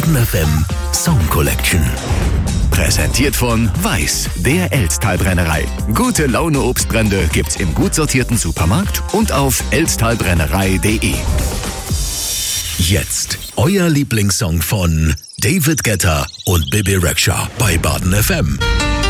Baden FM Song Collection. Präsentiert von Weiß, der Elsttalbrennerei. Gute Laune Obstbrände gibt's im gut sortierten Supermarkt und auf elsttalbrennerei.de. Jetzt euer Lieblingssong von David Guetta und Bebe Rexha bei Baden FM.